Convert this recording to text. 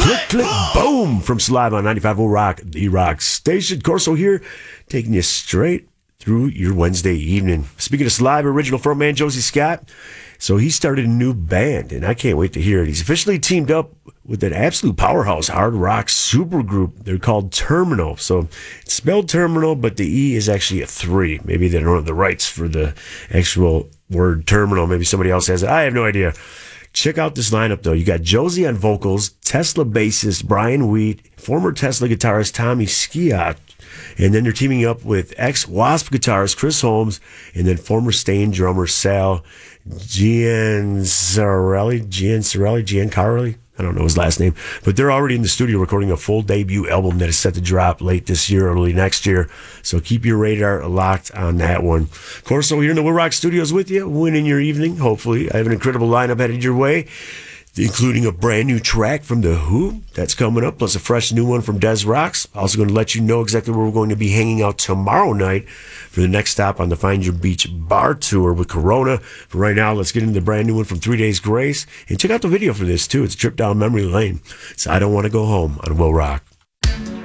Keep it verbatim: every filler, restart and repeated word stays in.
Click, click, boom from Saliva on ninety-five point oh Rock, the Rock Station. Corso here, taking you straight through your Wednesday evening. Speaking of Saliva, original frontman Josie Scott. So he started a new band, and I can't wait to hear it. He's officially teamed up with an absolute powerhouse hard rock supergroup. They're called Terminal. So it's spelled Terminal, but the E is actually a three. Maybe they don't have the rights for the actual word terminal. Maybe somebody else has it. I have no idea. Check out this lineup, though. You got Josie on vocals, Tesla bassist Brian Wheat, former Tesla guitarist Tommy Skiat, and then they're teaming up with ex-Wasp guitarist Chris Holmes, and then former Stain drummer Sal Giancarelli, Giancarelli, Giancarelli. I don't know his last name, but they're already in the studio recording a full debut album that is set to drop late this year, early next year. So keep your radar locked on that one. Corso here in the Will Rock Studios with you, winning your evening, hopefully. I have an incredible lineup headed your way, including a brand new track from The Who that's coming up, plus a fresh new one from Des Rocks. Also going to let you know exactly where we're going to be hanging out tomorrow night for the next stop on the Find Your Beach Bar Tour with Corona. But right now, let's get into the brand new one from Three Days Grace. And check out the video for this, too. It's a trip down memory lane. It's I Don't Want to Go Home on Will Rock.